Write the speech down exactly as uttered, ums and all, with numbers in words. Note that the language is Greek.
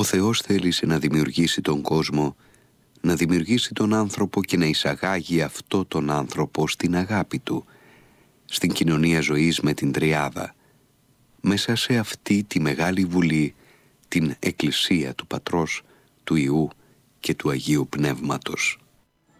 Ο Θεός θέλησε να δημιουργήσει τον κόσμο, να δημιουργήσει τον άνθρωπο και να εισαγάγει αυτό τον άνθρωπο στην αγάπη του, στην κοινωνία ζωής με την Τριάδα, μέσα σε αυτή τη μεγάλη βουλή, την Εκκλησία του Πατρός, του Υιού και του Αγίου Πνεύματος.